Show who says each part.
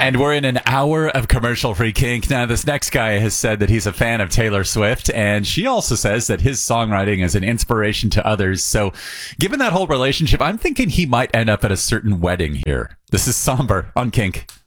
Speaker 1: And we're in an hour of commercial-free kink. Now, this next guy has said that he's a fan of Taylor Swift, and she also says that his songwriting is an inspiration to others. So, given that whole relationship, I'm thinking he might end up at a certain wedding here. This is Somber on Kink.